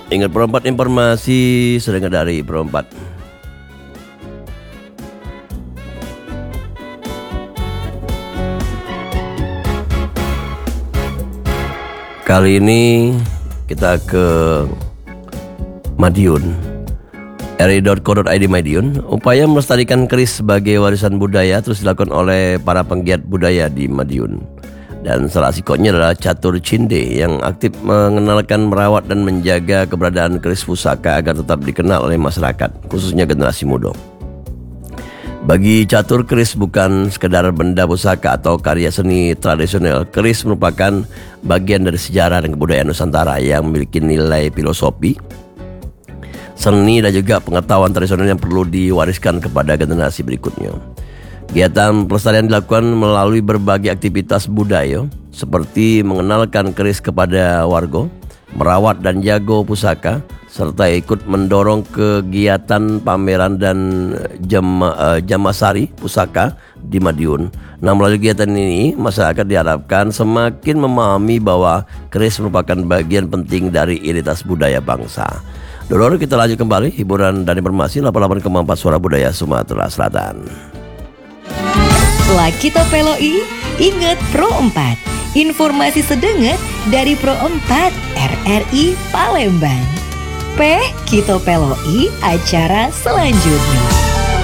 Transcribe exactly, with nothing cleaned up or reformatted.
Ingat perempat informasi sedengar dari perempat. Kali ini kita ke Madiun. r i dot co dot i d Madiun. Upaya melestarikan keris sebagai warisan budaya terus dilakukan oleh para penggiat budaya di Madiun. Dan salah sikotnya adalah Catur Cinde yang aktif mengenalkan, merawat dan menjaga keberadaan keris pusaka agar tetap dikenal oleh masyarakat, khususnya generasi muda. Bagi Catur, keris bukan sekedar benda pusaka atau karya seni tradisional. Keris merupakan bagian dari sejarah dan kebudayaan Nusantara yang memiliki nilai filosofi, seni dan juga pengetahuan tradisional yang perlu diwariskan kepada generasi berikutnya. Kegiatan pelestarian dilakukan melalui berbagai aktivitas budaya seperti mengenalkan keris kepada warga, merawat dan jaga pusaka, serta ikut mendorong kegiatan pameran dan jama, uh, jamasari pusaka di Madiun. Nah, melalui kegiatan ini masyarakat diharapkan semakin memahami bahwa keris merupakan bagian penting dari identitas budaya bangsa. Dulu kita lanjut kembali hiburan dan informasi delapan puluh delapan koma empat Suara Budaya Sumatera Selatan. Setelah kita peloi, ingat Pro empat. Informasi sedenget dari Pro empat R R I Palembang. P, kita peloi acara selanjutnya.